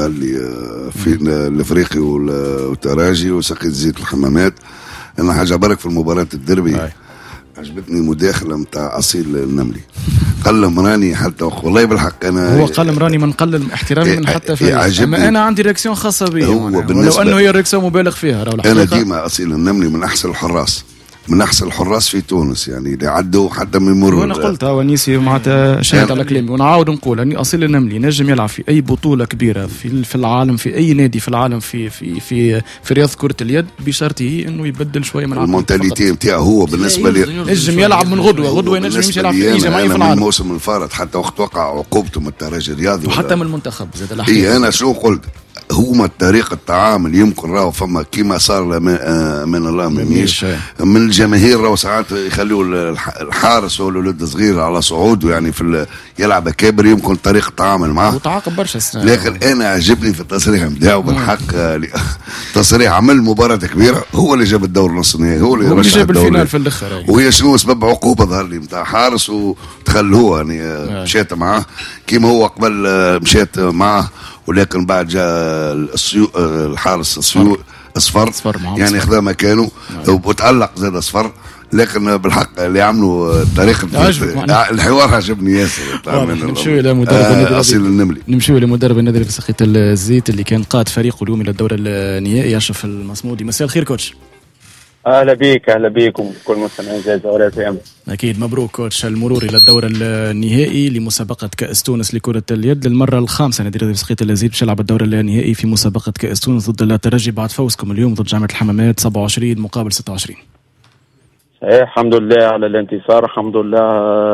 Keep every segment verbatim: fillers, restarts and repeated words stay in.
اللي في الافريقي والتراجي وسقيت زيت الحمامات. انا حاجه برك في المباراه الدربي عجبتني المداخله متاع اصيل النملي. قلم راني حتى والله بالحق انا هو قلم راني من قلل احترامي من حتى فريق، اما انا عندي رياكسيون خاصه بي ولو انه هي رياكسيون مبالغ فيها. انا ديما اصيل النملي من احسن الحراس من احسن الحراس في تونس، يعني اللي عدوا حتى من مرور. وانا قلتها ونيسي معناتها شهد على كلامي، ونعاود نقول اني اصيل النملي نجم يلعب في اي بطوله كبيره في في العالم، في اي نادي في العالم، في في في في رياضه كره اليد، بشرطه انه يبدل شويه من المونتاليتي نتاعه. هو بالنسبه لي نجم يلعب من غدوه غدوه ينجم يمشي يلعب في اي جمعيه في العالم. من الموسم الفارط حتى وقت وقع عقوبته من الترجي الرياضي وحتى من المنتخب زاد الاحياء. اي انا شو قلت هما طريقة التعامل يمكن راهو فما كيما صار من الله منيش من الجماهير راهو ساعات يخليوا الحارس ولا الولد صغير على صعود يعني في يلعب كبر يمكن طريقة التعامل معه وتعاقب برشا. لكن انا عجبني في التصريح نتاعو بالحق تصريح عمل مباراة كبيرة، هو اللي جاب الدور نص النهائي، هو اللي جاب الفينال في الاخر. وهي شنو سبب عقوبة ظهر لي نتاع حارس وتخلوه يعني مشيت معاه كيما هو قبل مشيت معاه، ولكن بعد جاء السيو الحارس السيو اصفر, أصفر يعني خذا مكانه وتعلق زاد اصفر. لكن بالحق اللي عملوا طريقه الحوار عجبني ياسر. نمشيو الى مدرب النادي اصيل النملي نمشيو الى مدرب النادي في سقيط الزيت اللي كان قاد فريقه اليوم الى الدور النهائي، اشرف المصمودي. مساء الخير كوتش. اهلا بيك اهلا بيكم كل مستمعين جزائر اف ام. اكيد مبروك كوتش المرور الى الدور النهائي لمسابقه كاس تونس لكره اليد للمره الخامسه. نادي الرياضي سقيط الزيت باش يلعب الدور النهائي في مسابقه كاس تونس ضد الترجي بعد فوزكم اليوم ضد جامعه الحمامات سبعة وعشرين مقابل ستة وعشرين. صحيح الحمد لله على الانتصار الحمد لله.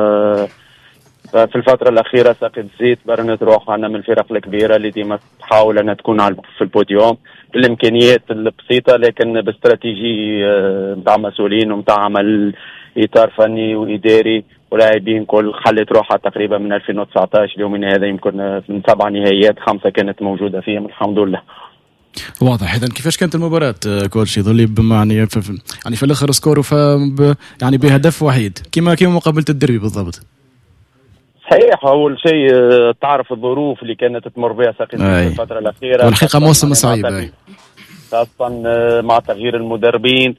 في الفترة الأخيرة سقيط الزيت برنت روحنا من الفرق الكبيرة اللي ديما تحاول أنها تكون في البوديوم بالإمكانيات البسيطة، لكن باستراتيجي متاع مسؤولين ومتاع عمل إطار فني وإداري ولاعبين كل خلت روحها تقريبا من ألفين وتسعطاش اليوم هذا يمكن من سبع نهائيات خمسة كانت موجودة فيهم الحمد لله. واضح. إذا كيفاش كانت المباراة كوتش؟ يظل يعني في يعني في الآخر سكور يعني بهدف وحيد كما كما مقابلة الدربي بالضبط. صحيح. أول شيء تعرف الظروف اللي كانت تمر بها سقيط في الفترة الأخيرة، والحقيقة موسم صعيب خاصة مع تغيير المدربين.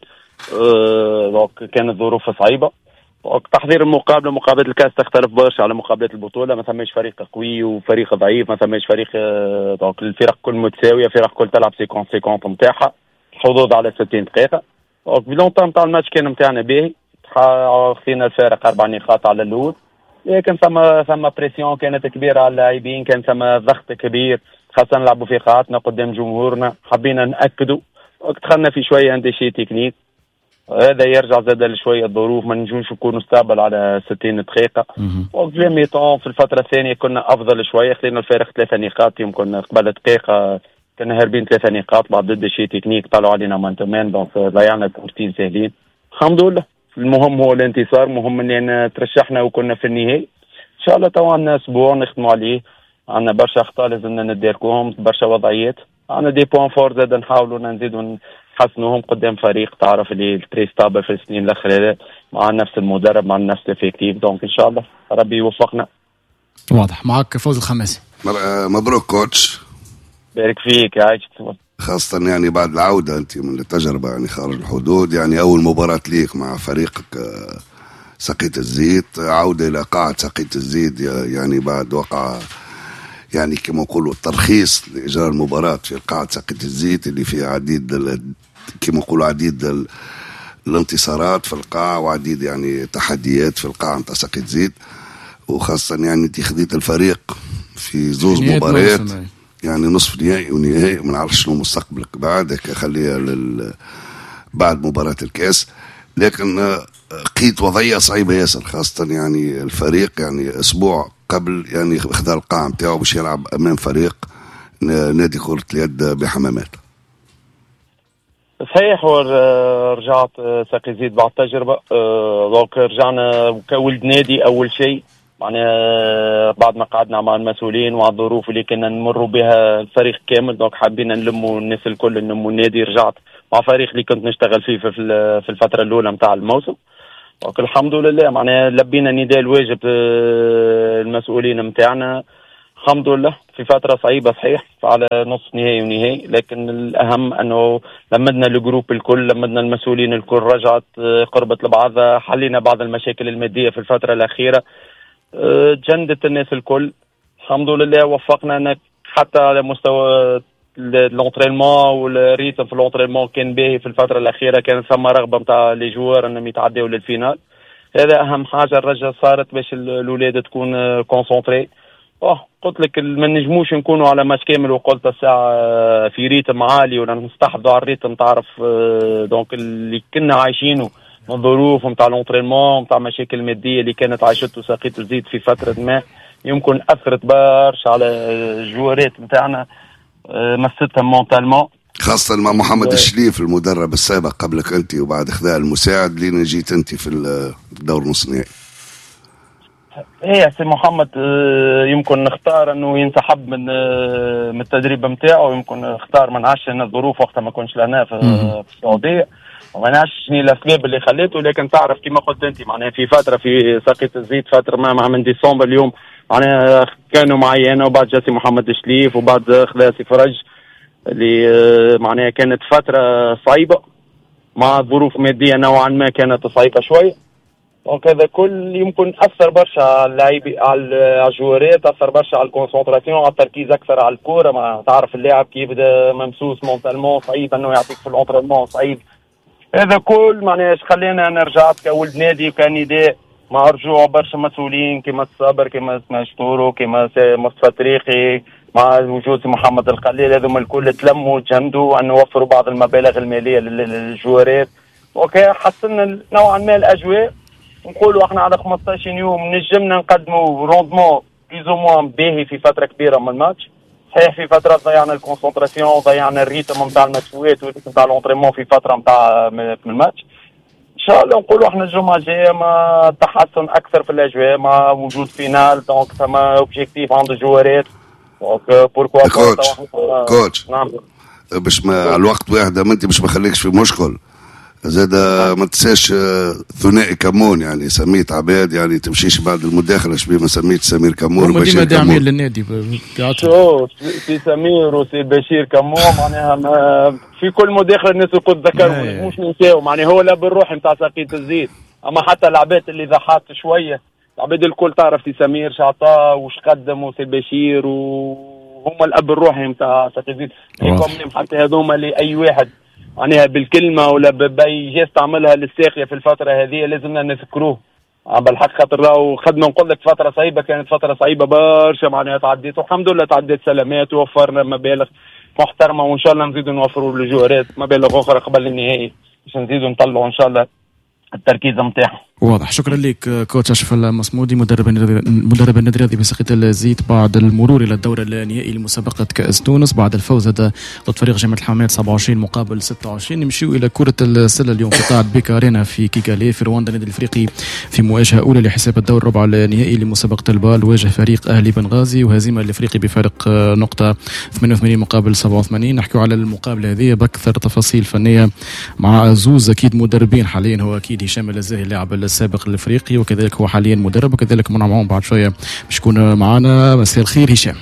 كانت ظروف صعيبة. تحضير المقابلة مقابلة الكاس تختلف برشا على مقابلة البطولة، ما ثماش فريق قوي وفريق ضعيف، ما ثماش فريق دونك الفرق كل متساوية، فرق كل تلعب سيكونس سيكونس نتاعها، الحظوظ على ستين دقيقة. دونك بلونطام نتاع الماتش كان نتاعنا باهي، خذينا الفارق أربع نقاط على الأول، لكن ثم ثم بريسيون كانت كبيرة على اللاعبين، كان ثم ضغط كبير خاصة نلعبوا في قاعتنا قدام جمهورنا، حبينا نأكدوا دخلنا في شوية عند شيء تكنيك. هذا يرجع زاد لشوية الظروف، ما نجوش نكونوا ستابل على ستين دقيقة. وفي ميطون في الفترة الثانية كنا أفضل شوية، خلينا الفارق ثلاثة نقاط، يمكن قبل دقيقة كنا هاربين ثلاثة نقاط بعد ضد شيء تكنيك طلعوا علينا مانتومان، دونك ضيعنا كورتين سهلين. الحمد لله المهم هو الانتصار، مهم ان ترشحنا وكنا في النهائي. ان شاء الله تو عندنا اسبوع نخدموا عليه، عندنا برشا اخطاء لازمنا نداركوهم، برشا وضعيات، عندنا دي بوان فور زاد نحاولوا نزيدوا نحسنوهم قدام فريق تعرف اللي تري ستابل في السنين الاخيره مع نفس المدرب مع نفس الافكتيف. دونك ان شاء الله ربي يوفقنا. واضح. معك فوز الخماسي. مبروك كوتش. بارك فيك عايش، خاصة يعني بعد العودة أنت من التجربة يعني خارج الحدود، يعني أول مباراة ليك مع فريقك سقيط الزيت، عودة إلى قاعة سقيط الزيت يعني بعد وقع يعني كما نقولوا الترخيص لإجراء المباراة في قاعة سقيط الزيت اللي فيها عديد كما نقولوا عديد الانتصارات في القاعة وعديد يعني تحديات في القاعة نتاع سقيط الزيت، وخاصة يعني أنت خذيت الفريق في زوز مباريات يعني نصف نهائي ونهائي، ما نعرفش شنو مستقبلك بعد خليها لل بعد مباراة الكاس. لكن لقيت وضعية صعيبة ياسر، خاصة يعني الفريق يعني أسبوع قبل يعني اخذ القاعة نتاعو باش يلعب أمام فريق نادي كرة اليد بحمامات. صحيح. ورجعت ساقي زيد بعد تجربة، دونك رجعنا كولد نادي أول شيء، معناها بعد ما قعدنا مع المسؤولين ومع الظروف اللي كنا نمروا بها الفريق كامل، دونك حابين نلموا الناس الكل نلموا النادي. رجعت مع فريق اللي كنت نشتغل فيه في في الفترة الأولى متاع الموسم، دونك الحمد لله معناها لبينا نداء الواجب المسؤولين متاعنا، الحمد لله في فترة صعيبة صحيح على نص نهائي ونهائي، لكن الأهم أنه لمدنا الجروب الكل، لمدنا المسؤولين الكل، رجعت قربت لبعضها، حلينا بعض المشاكل المادية في الفترة الأخيرة، جندت الناس الكل الحمد لله. وفقنا أنك حتى على مستوى الانترينمون والريتم في الانترينمون كان باهي في الفترة الأخيرة، كان ثم رغبة متاع لي جوار أنهم يتعدوا للفينال. هذا أهم حاجة الرجة صارت باش الأولاد تكون كونسونتري. اه قلت لك ما نجموش نكونوا على ماتش كامل وقلت الساعة في ريتم عالي ولا نستحفظوا على الريتم، تعرف دونك اللي كنا عايشينه من ظروف نتاع الانترينمون نتاع مشاكل مادية اللي كانت عايشته ساقيت الزيت في فترة ما، يمكن أثرت برشا على الجوارات نتاعنا، مستهم مونتالمون، خاصة مع محمد الشليف المدرب السابق قبلك أنت وبعد إخذاء المساعد لين جيت أنت في الدور نص نهائي. ايه سي محمد يمكن نختار انه ينسحب من من التدريب نتاعو، يمكن اختار ما نعرفش ان الظروف وقتها ما كنتش لهنا في, في السعوديه، وما نعرفش شنو الاسباب اللي خليته، لكن تعرف كما قلت انت معناها في فتره في ساقية الزيت فتره ما مع من ديسمبر اليوم معناها كانوا معي انا وبعد جاسي محمد الشليف وبعد خلاصي فرج اللي معناها كانت فتره صعيبه مع ظروف ماديه نوعا ما كانت صعيبه شويه، وكذا كل يمكن اثر برشا على اللاعبين على الجوارات، اثر برشا على الكونسنتراسيون، على التركيز اكثر على الكوره. ما تعرف اللاعب كيف بدا ممسوس مونتالمون، صعيب انه يعطيك في الانترينمون، صعيب هذا كل معناها خلينا انا رجعت كولد نادي وكان نداء مع رجوع برشا مسؤولين كما الصابر كما مشتورو كما مصطفى تريقي مع وجود محمد القليل، هذوما الكل تلموا وتجندوا ان نوفروا بعض المبالغ الماليه للجوارات، وكي حسنا نوعا ما الاجواء. نقولوا احنا على خمسطاش يوم نجمنا نقدموا روندمون بيزو موان باهي في فتره كبيره من الماتش، صحيح في فتره ضيعنا الكونسنتراسيون ضيعنا الريتم نتاع الماتشات والريتم نتاع الانترينمون في فتره نتاع من الماتش. ان شاء الله نقولوا احنا الجمعه الجايه مع تحسن اكثر في الاجواء مع وجود فينال، دونك ثم اوبجيكتيف عند الجوارات، دونك بوركوا كوتش كوتش نعم باش ما على الوقت واحد ما انت باش ما خليكش في مشكل زاد ما تنساش ثنائي كمون، يعني سميت عباد يعني تمشيش بعد المداخله شبيه ما سميت سمير كمون وبشير كمون داعمين للنادي شو في سمير وسي بشير كمون معناها في كل مداخله الناس الكل ذكروا مش ننساو معناها هو لا بالروح نتاع ساقية الزيت، اما حتى العباد اللي ضحات شويه العباد الكل تعرف سي سمير شعطا وش قدم وسي بشير وهم الاب الروحي نتاع ساقية الزيت، حتى هذوما اللي اي واحد معناها بالكلمة ولا بأي جيست تعملها للساقية في الفترة هذه لازمنا نذكروه بالحق، خاطر راهو خدنا نقول لك فترة صعيبة، كانت فترة صعيبة برشا معناها تعديت والحمد لله تعديت سلامات ووفرنا مبالغ محترمة، وإن شاء الله نزيدوا نوفروا للجوارات مبالغ أخرى قبل النهائي باش نزيدوا نطلعوا إن شاء الله التركيز نتاعهم. واضح. شكرا لك كوتش أشرف المصمودي مدرب مدرب النادي الرياضي بساقية الزيت بعد المرور الى الدور النهائي لمسابقه كاس تونس بعد الفوز هذا ضد فريق جامعه الحمامات سبعة وعشرين مقابل ستة وعشرين. نمشيو الى كره السله اليوم في قاعه بيكا ارينا في كيغالي في رواندا. النادي الافريقي في مواجهه اولى لحساب الدور الربع النهائي لمسابقه البال واجه فريق اهلي بنغازي وهزيمه الافريقي بفارق نقطه ثمانية وثمانين مقابل سبعة وثمانين. نحكيو على المقابله هذه باكثر تفاصيل فنيه مع زوز اكيد مدربين حاليا، هو اكيد هشام الزاهي اللاعب السابق الافريقي وكذلك هو حاليا مدرب، وكذلك منعم عون بعد شويه باش يكون معنا. مساء الخير هشام.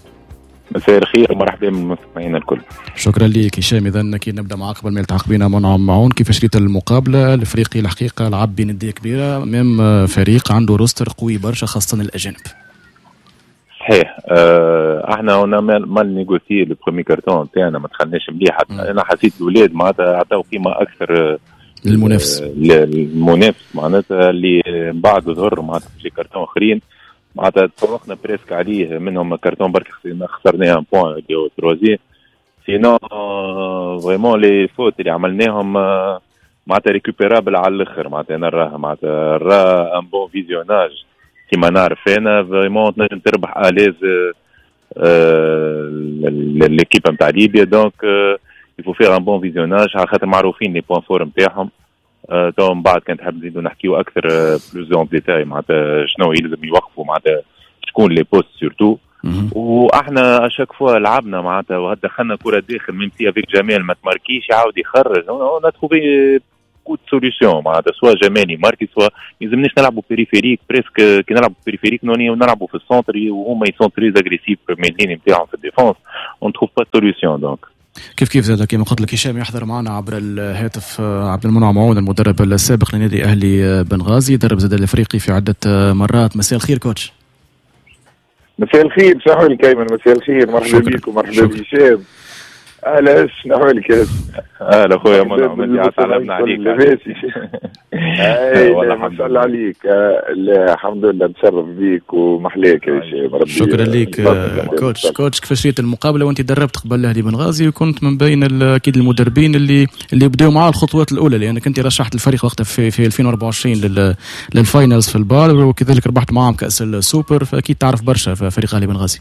مساء الخير ومرحبا بالمستمعين الكل. شكرا لك هشام. اذا اكيد نبدا معك قبل ما يلتحق بنا منعم عون، كيف شريت المقابله؟ الافريقي الحقيقه لعب بنديه كبيره امام فريق عنده روستر قوي برشا خاصه الاجانب. صحيح. اه احنا هنا مال نيغوسي لو بريمي كارتون تاعنا ما دخلناش مليح، انا حسيت الاولاد معناتها عطاو قيمه اكثر للمنافس المنافس معناتها اللي بعد ظهر معناتها في كارتون اخرين معناتها تفوقنا بريسك عليه، منهم كارتون برك خسرناه ان بوان اللي هو تروزي، سينو فريمون لي فوت اللي عملناهم معناتها ريكوبيرابل على الاخر، معناتها انا نراها معناتها نرى ان بون فيزيوناج كيما نعرف انا فريمون تنجم تربح اليز ليكيب نتاع ليبيا، دونك يفو فيغ ان بون فيزيوناج على خاطر معروفين لي بوان فور نتاعهم. تو من بعد كان تحب نزيدو نحكيو اكثر بلوز اون ديتاي معناتها شنو يلزم يوقفوا معناتها شكون لي بوست سورتو، واحنا اشاك فوا لعبنا معناتها ودخلنا كره داخل من سي افيك جمال ما تماركيش يعاود يخرج، اون ا تروفي بوكو سوليسيون معناتها سوا جماني ماركي سوا يلزمناش نلعبوا بيريفيريك بريسك كي نلعبوا بيريفيريك نلعبوا في السونتر وهما يسون تريز اغريسيف ميلين نتاعهم في الديفونس اون تروف با سوليسيون دونك كيف كيف زاد كما قلت لك هشام يحضر معنا عبر الهاتف عبد المنعم معون المدرب السابق لنادي اهلي بنغازي درب زاد الافريقي في عده مرات. مساء الخير كوتش. مساء الخير شنو احوالك كيمن؟ مساء الخير مرحبا بكم مرحبا بهشام. اهلا شنو احوالك يا اهلا خويا منعم انت سلمنا عليك. اي ما شاء الله عليك. لا الحمد لله نتشرف بيك ومحلاك يا هشام. ربي شكرا ليك كوتش. كوتش كيفاش ريت المقابله وانت دربت قبل اهلي بنغازي وكنت من بين اكيد المدربين اللي اللي بداوا معاه الخطوات الاولى لانك انت رشحت الفريق وقتها في في ألفين وأربعة وعشرين لل للفاينلز في البال وكذلك ربحت معاهم كاس السوبر فاكيد تعرف برشا في فريق اهلي بنغازي.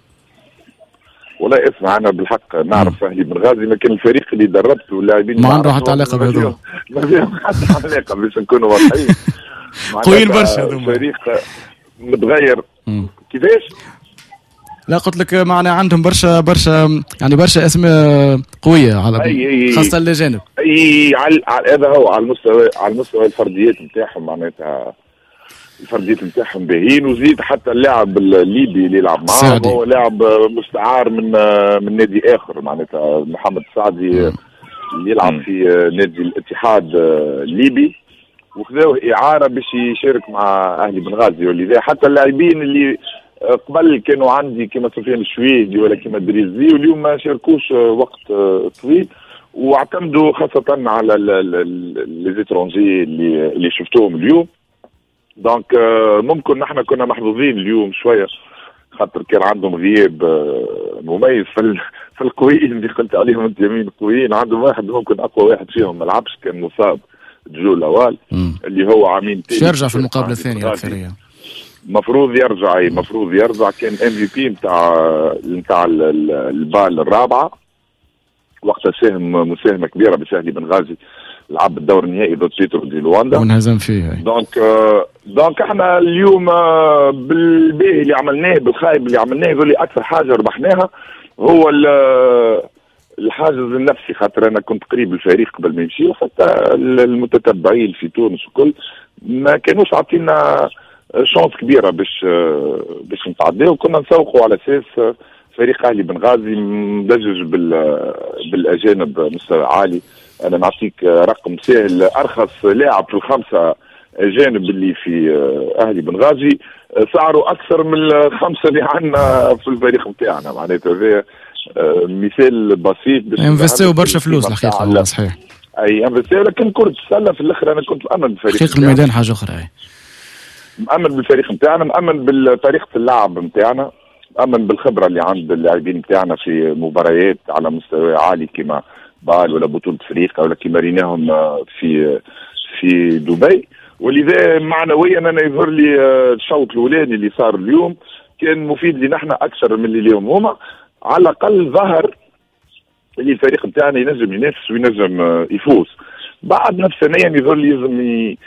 والله اسمع انا بالحق نعرف اهلي بنغازي لكن الفريق اللي دربته واللاعبين ما عنده حتى علاقه بهذول. ما فيهم حتى علاقه باش نكونوا واضحين. قويين برشا هذوما. فريق متغير. كيفاش؟ لا قلت لك معنا عندهم برشا برشا يعني برشا اسماء قويه على خاصه الاجانب. اي على هذا هو على المستوى على المستوى الفرديات نتاعهم معناتها الفرديات نتاعهم باهيين وزيد حتى اللاعب الليبي اللي يلعب معاه هو لاعب مستعار من من نادي اخر معناتها محمد سعدي اللي يلعب في نادي الاتحاد الليبي وخذوه اعاره باش يشارك مع اهلي بنغازي ولذا حتى اللاعبين اللي قبل كانوا عندي كما سفيان الشويدي ولا كما دريزي واليوم ما شاركوش وقت طويل واعتمدوا خاصه على ليزيترونجي اللي اللي شفتوهم اليوم. دونك ممكن نحن كنا محظوظين اليوم شويه خاطر كان عندهم غياب مميز في في القويين اللي قلت عليهم انت يمين قويين. عندهم واحد ممكن اقوى واحد فيهم ما لعبش كان مصاب جو الاول اللي هو عامين تاني يرجع في المقابله الثانيه اكثريه المفروض يرجع المفروض يرجع كان ام في بي نتاع نتاع البال الرابعه وقتها ساهم مساهمه كبيره بسهلي بنغازي لعب الدور النهائي ضد بيترو دي لواندا ونهزم فيه. دونك دونك احنا اليوم بالباهي اللي عملناه بالخايب اللي عملناه يقول لي اكثر حاجه ربحناها هو الحاجز النفسي خاطر انا كنت قريب الفريق قبل ما يمشي وحتى المتتبعين في تونس وكل ما كانوش عاطينا شانس كبيره باش باش نتعداو وكنا نسوقوا على اساس فريق اهلي بنغازي مدجج بالاجانب مستوى عالي. انا نعطيك رقم سهل ارخص لاعب في الخمسه اجانب اللي في اهلي بنغازي سعره اكثر من الخمسه اللي عندنا في الفريق نتاعنا معناتها هذا مثال بسيط باش انفستيو برشا فلوس الحقيقه. صحيح اي انفستيو لكن كره السله في الاخر انا كنت مأمن بالفريق حقيقه الميدان حاجه اخرى. اي مأمن بالفريق نتاعنا مأمن بطريقه اللعب نتاعنا مأمن بالخبره اللي عند اللاعبين نتاعنا في مباريات على مستوى عالي كما بال ولا بطولة افريقيا ولا كما ريناهم في في دبي. ولذا معنويا انا يظهر لي الشوط الاولاني اللي صار اليوم كان مفيد لنا احنا اكثر من اللي اليوم هما. على الاقل ظهر اللي الفريق نتاعنا ينجم ينافس وينجم يفوز. بعد نفسانيا يظهر لي لازم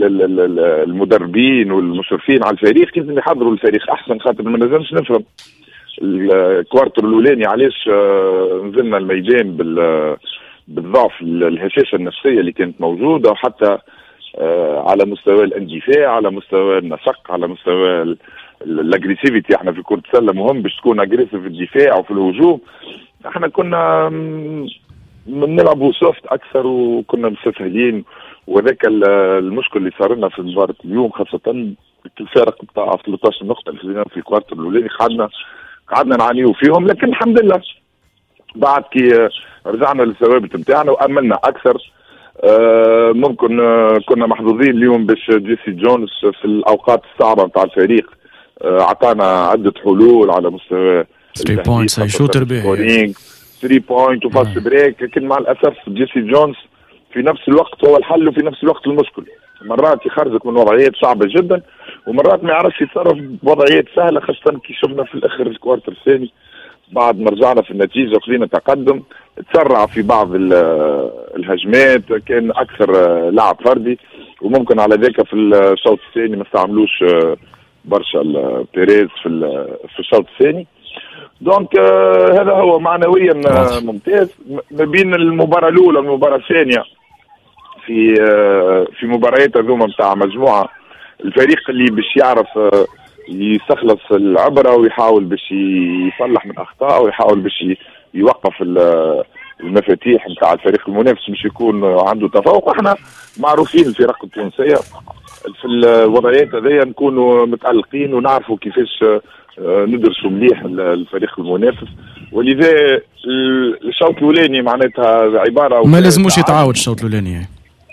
المدربين والمشرفين على الفريق لازم يحضروا الفريق احسن خاطر ما نجمش نفهم الكوارتر الاولاني علاش نزلنا الميدان بالضعف الهشاشه النفسيه اللي كانت موجوده وحتى على مستوى الاندفاع على مستوى النسق على مستوى الاجريسيفيتي. احنا في كره السله مهم باش تكون اجريسيف في الدفاع وفي الهجوم. احنا كنا بنلعبوا سوفت اكثر وكنا مستسهلين وذاك المشكل اللي صار لنا في مباراه اليوم خاصه الفارق بتاع ثلاثة عشر نقطه اللي خذيناهم في الكوارتر الاولاني قعدنا قعدنا نعانيوا فيهم لكن الحمد لله بعد كي رجعنا للثوابت نتاعنا واملنا اكثر. آه ممكن آه كنا محظوظين اليوم باش جيسي جونز في الاوقات الصعبه نتاع الفريق اعطانا آه عده حلول على مستوى ثلاثة بوينتس اي شوتر باهي ثلاثة بوينت وباس بريك لكن مع الاسف جيسي جونز في نفس الوقت هو الحل وفي نفس الوقت المشكل. مرات يخرجك من وضعيات صعبه جدا ومرات ما يعرفش يتصرف بوضعيات سهله خاصه كي شفنا في الاخر الكوارتر الثاني بعد ما رجعنا في النتيجه وخلينا تقدم تسرع في بعض الهجمات كان اكثر لعب فردي وممكن على ذاك في الشوط الثاني ما استعملوش برشا بيريز في في الشوط الثاني. دونك هذا هو معنويا ممتاز. ما بين المباراه الاولى والمباراه الثانيه في في مباريات هذوما نتاع مجموعه، الفريق اللي باش يعرف يستخلص العبره ويحاول باش يصلح من اخطائه ويحاول باش يوقف المفاتيح نتاع الفريق المنافس باش يكون عنده تفوق. احنا معروفين الفرق التونسيه في الوضعيات هذيا نكونوا متألقين ونعرفوا كيفاش ندرسوا مليح الفريق المنافس، ولذا الشوط الاولاني معناتها عباره ما لازموش يتعاود الشوط الاولاني.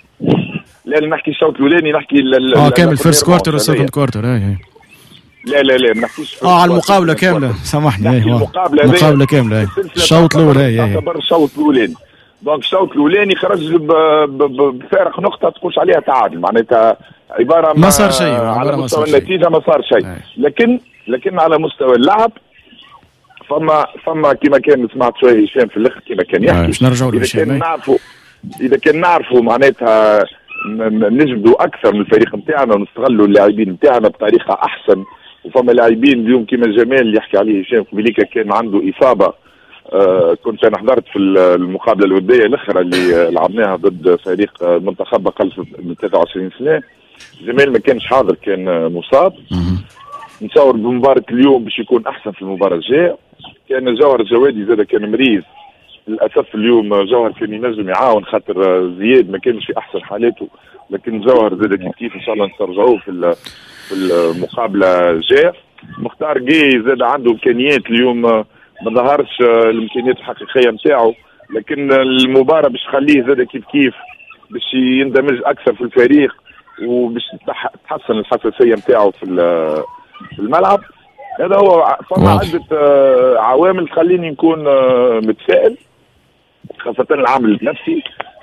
لا نحكي الشوط الاولاني نحكي اه كامل فيرست كوارتر وسكند كوارتر. اي لا لا لا ما نحكيش اه على المقابله كامله سامحني. اي المقابله المقابله كامله الشوط الاولاني يعتبر الشوط الاولاني. دونك الشوط الاولاني خرج بفارق نقطه تقولش عليها تعادل، معناتها عباره ما صار شيء على مستوى النتيجه ما صار شيء، لكن لكن على مستوى اللعب فما فما كما كان سمعت شويه هشام في الاخر كما كان يحكي باش نرجعوا اذا كان نعرفوا اذا كان نعرفوا معناتها نجبدوا اكثر من الفريق نتاعنا ونستغلوا اللاعبين نتاعنا بطريقه احسن. وفما لاعبين اليوم كما جمال اللي يحكي عليه هشام قبيليك كان عنده اصابه. آه كنت انا حضرت في المقابله الوديه الاخرى اللي لعبناها ضد فريق منتخب اقل من ثلاثة وعشرين سنه. جمال ما كانش حاضر، كان مصاب. نتصور بمباراه اليوم باش يكون احسن في المباراه الجايه. كان جوهر الجوادي زاد كان مريض للاسف اليوم. جوهر كان ينجم يعاون خاطر زياد ما كانش في احسن حالاته، لكن جوهر زاد كيف كيف ان شاء الله نسترجعوه في في المقابله الجايه. مختار جاي زاد عنده امكانيات اليوم ما ظهرش الامكانيات الحقيقيه نتاعو، لكن المباراه باش تخليه زاد كيف كيف باش يندمج اكثر في الفريق وباش تحسن الحساسيه نتاعو في في الملعب. هذا هو فما عده عوامل تخليني نكون متفائل، خاصه العامل النفسي.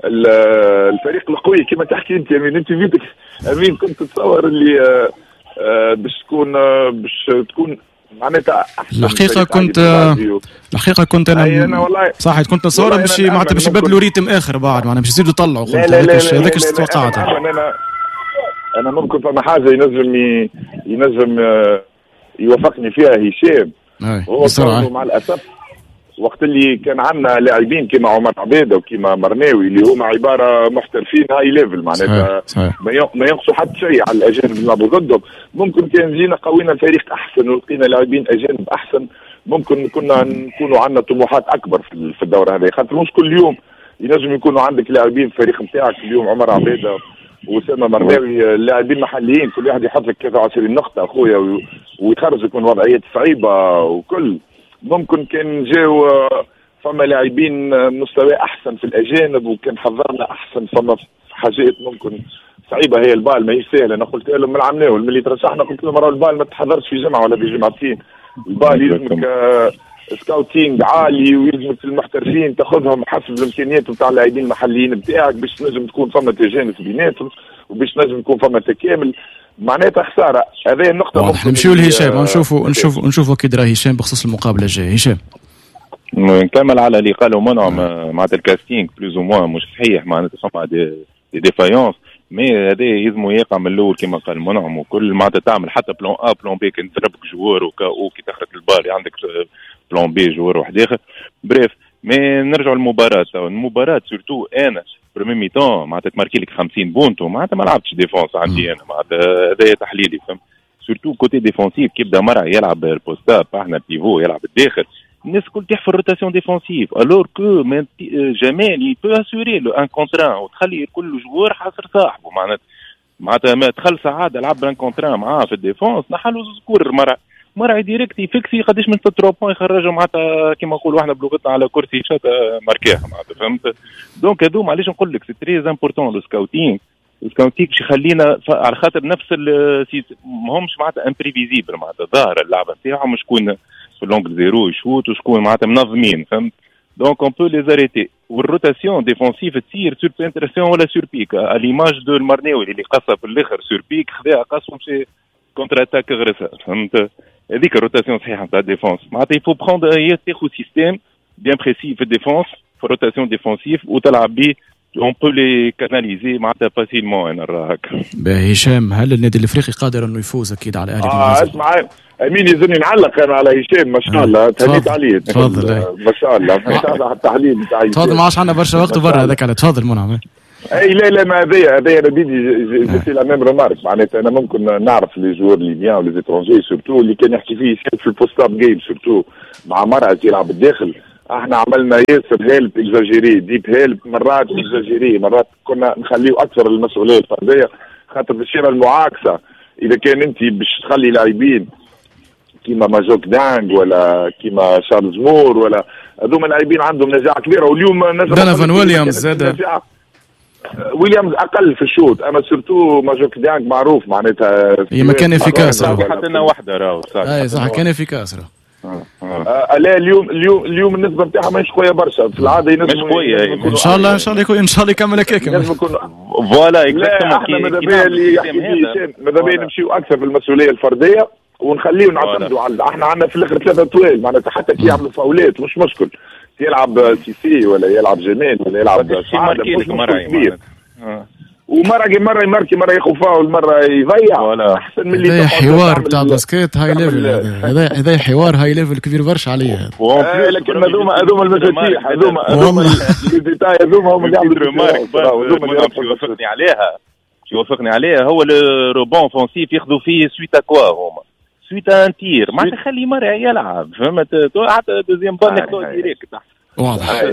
الفريق القوي كما تحكي انت امين، انت بيدك امين كنت تتصور اللي باش تكون باش تكون معناتها احسن. الحقيقه كنت الحقيقه كنت انا, أنا والله صح كنت نتصور باش معناتها باش يبدلوا ريتم اخر بعد معناتها باش يزيدوا يطلعوا. هذاك اش توقعت انا انا ممكن فما حاجه ينجم ينجم يوافقني فيها هشام. هو بسرعه مع الاسف وقت اللي كان عندنا لاعبين كما عمر عبيده وكما مرناوي اللي هما عباره محترفين هاي ليفل معناتها ما ينقصوا حتى شيء على الاجانب اللي نلعبوا ضدهم. ممكن كان جينا قوينا الفريق احسن ولقينا لاعبين اجانب احسن، ممكن كنا نكونوا عندنا طموحات اكبر في الدوره هذه، خاطر مش كل يوم ينجم يكونوا عندك لاعبين في الفريق نتاعك. اليوم عمر عبيده واسامه مرناوي لاعبين محليين كل واحد يحط لك ثلاثة وعشرين نقطه اخويا ويخرجك من وضعيات صعيبه وكل. ممكن كان جاو فما لاعبين مستوى احسن في الاجانب وكان حضرنا احسن. فما حاجات ممكن صعيبه، هي البال ما هي سهله. انا قلت لهم ملعبناه ملي ترشحنا قلت لهم راه البال ما تحضرش في جمعه ولا في جمعتين، البال يلزمك سكاوتينج عالي ويلزمك المحترفين تاخذهم حسب الامكانيات نتاع اللاعبين المحليين نتاعك باش تنجم تكون فما تجانس بيناتهم وباش نجم يكون فما تكامل. معناتها خساره. هذه النقطه واضح. نمشيو لهشام ونشوفوا نشوفوا نشوفوا كي درا هشام بخصوص المقابله الجايه. هشام نكمل على اللي قالوا منعم معناتها الكاستينغ بلوز او موان مش صحيح، معناتها فما دي دي ديفايونس مي هذا يلزموا يقع من الاول كما قال منعم. وكل معناتها تعمل حتى بلون ا بلون بي كي تضربك جوار وكا او كي تخرج البال عندك بلون بي جوار واحد اخر. بريف مي نرجعوا للمباراه. المباراه سورتو انا بريمي ميتون معناتها تماركي لك خمسين بونت ومعناتها ما لعبتش ديفونس عندي انا، معناتها هذايا تحليلي فهم. سورتو كوتي ديفونسيف كي بدا مرعي يلعب البوستاب احنا بيفو يلعب الداخل، الناس الكل تحفر روتاسيون ديفونسيف الور كو جمال يبو اسوري لو ان كونتران وتخلي كل جوار حاصر صاحبه. معناتها معناتها ما دخل سعاده لعب ان كونتران معاه في الديفونس نحلو سكور مرعي مرعي ديريكت يفكسي قداش من ثلاثة بوين يخرجوا معناتها كيما نقولوا احنا بلغتنا على كرسي شات ماركاها معناتها فهمت. دونك هذوما علاش نقول لك سي تري امبورتون لو سكاوتينغ. السكاوتينغ باش يخلينا على خاطر نفس ماهمش معناتها امبريفيزيبل، معناتها ظاهر اللعبه نتاعهم شكون في لونغ زيرو يشوت وشكون معناتها منظمين فهمت. دونك اون بو لي زاريتي والروتاسيون ديفونسيف تصير سور بينتراسيون ولا سور بيك ليماج دو المرناوي اللي قصه في الاخر سور بيك خذاها قص ومشي كونتر اتاك غرسها فهمت. هذيك الروتاسيون صحيحه نتاع الديفونس معناتها يفو بروندر هي تاخذ سيستيم بيان بريسي في الديفونس في الروتاسيون ديفونسيف وتلعب بيه اون بو لي كاناليزي معناتها فاسيلمون. انا نرى هكا. باهي هشام، هل النادي الافريقي قادر انه يفوز اكيد على اهلي؟ اه اسمع امين يزني نعلق انا على هشام ما شاء الله تهنيت عليه تفضل. ما شاء الله ما شاء الله التحليل نتاعي تفضل. ما عادش عندنا برشا وقت برا هذاك على تفضل منعم. اي لا لا ما هذايا هذايا انا بدي في لا ميم ريمارك معناتها انا ممكن نعرف لي جوور ليبيان ولي زيترونجي سورتو اللي كان يحكي فيه في البوست اب جيم سورتو مع مرأة تلعب بالداخل. احنا عملنا ياسر هيلب اكزاجيري ديب هيلب مرات اكزاجيري مرات كنا نخليه اكثر المسؤوليه الفرديه خاطر بالشيره المعاكسه اذا كان انت باش تخلي لاعبين كيما ماجوك دانج ولا كيما شارلز مور ولا هذوما لاعبين عندهم نجاعه كبيره واليوم دونيفان ويليامز زاد ويليامز اقل في الشوط اما سورتو ماجوك دانج معروف معناتها هي ما كان افيكاس حطينا واحده راهو اي صح كان افيكاس راهو آه. آه. لا اليوم اليوم اليوم النسبه نتاعها مش قويه برشا في العاده مش قويه ان شاء الله ان شاء الله يكون ان شاء الله يكمل هكاك فوالا لا احنا ماذا بيا اللي يحكي فيه ماذا بيا نمشيو اكثر في المسؤوليه الفرديه ونخليه نعتمدوا على احنا عندنا في الاخر ثلاثه طوال معناتها حتى كي يعملوا فاولات مش مشكل يلعب سيسي ولا يلعب جمال ولا يلعب سعد مش مشكل كبير ومره مره يماركي مره ياخذ فاول مره يضيع احسن من اللي هذا حوار بتاع باسكيت هاي ليفل هذا هذا حوار هاي ليفل كبير برشا عليه هذا آه لكن هذوما هذوما المفاتيح هذوما هذوما الديتاي هذوما هم اللي يعملوا ريمارك يوافقني عليها يوافقني عليها هو الروبون فونسيف ياخذوا فيه سويت اكوا هما سويت ان تير معناتها خلي مرة يلعب فهمت حتى دوزيام بال ياخذوه ديريكت واضح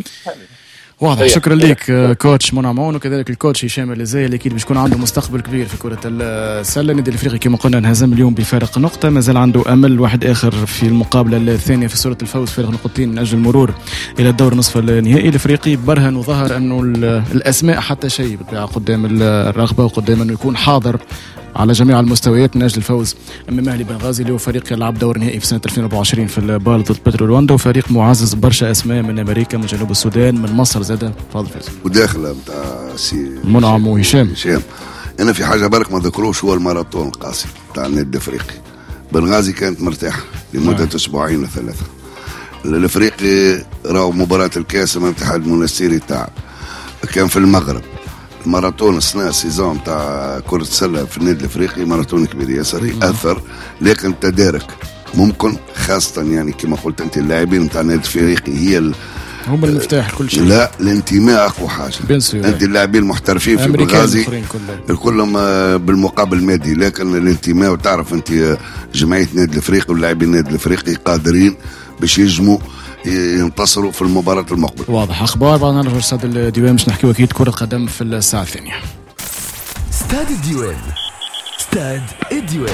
واضح. شكرا لك كوتش منى معون وكذلك الكوتش هشام الازاي اللي اكيد باش يكون عنده مستقبل كبير في كره السله. النادي الافريقي كما قلنا انهزم اليوم بفارق نقطه مازال عنده امل واحد اخر في المقابله الثانيه في صوره الفوز فارق نقطتين من اجل المرور الى الدور نصف النهائي. الافريقي برهن وظهر انه الاسماء حتى شيء قدام الرغبه وقدام انه يكون حاضر على جميع المستويات من اجل الفوز امام اهلي بنغازي اللي هو فريق يلعب دور نهائي في سنه ألفين وأربعة وعشرين في البال ضد بترو رواندا وفريق معزز برشا اسماء من امريكا من جنوب السودان من مصر زاده. تفضل فيصل. وداخله نتاع سي منعم وهشام. هشام انا في حاجه بالك ما ذكروش هو الماراثون القاسي تاع النادي الافريقي. بنغازي كانت مرتاحه لمده آه. اسبوعين وثلاثه. الافريقي راهو مباراه الكاس امام الاتحاد المنستيري تاع كان في المغرب. ماراثون السنة سيزون تاع كرة السلة في النادي الافريقي ماراثون كبير ياسر يأثر لكن تدارك ممكن خاصة يعني كما قلت انت اللاعبين نتاع النادي الافريقي هي ال... هم المفتاح كل شيء. لا الانتماء اقوى حاجة. انت اللاعبين المحترفين في بنغازي كلهم بالمقابل مادي لكن الانتماء وتعرف انت جمعية النادي الافريقي واللاعبين النادي الافريقي قادرين باش يجموا ينتصروا في المباراة المقبلة. واضح. أخبار بعد نرجع استاد الديوان باش نحكيو أكيد كرة قدم في الساعة الثانية. استاد الديوان استاد الديوان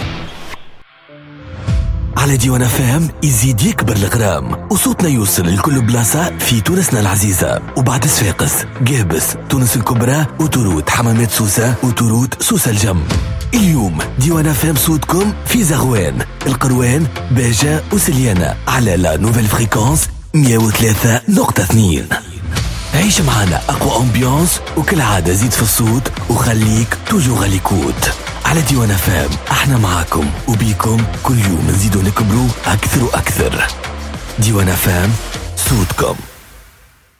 على ديوان فام يزيد يكبر الغرام وصوتنا يوصل لكل بلاصة في تونسنا العزيزة وبعد صفاقس قابس تونس الكبرى وتورود حمامات سوسة وتورود سوسة الجم. اليوم ديوان فام صوتكم في زغوان القروان باجة وسليانة على لا نوفيل فريكونس مية وثلاثة نقطة اثنين. عيش معنا أقوى أمبيانس وكل عادة زيد في الصوت وخليك توجو غاليكوت على ديوان فام. احنا معاكم وبيكم كل يوم نزيدو نكبرو أكثر وأكثر. ديوان فام صوتكم.